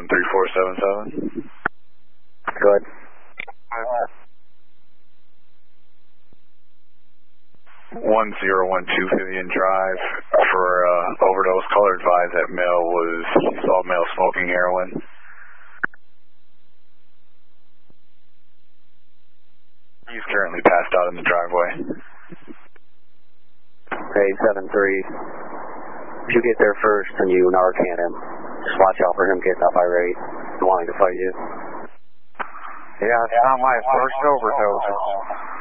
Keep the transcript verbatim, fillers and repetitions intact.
seven three four seven seven. Go ahead. one zero one two Vivian Drive for uh, overdose. Caller advised that male was, he saw male smoking heroin. He's currently passed out in the driveway. Okay, seven three. If you get there first and you Narcan him, just watch out for him getting up irate and wanting to fight you. Yeah, it's not my first overdose.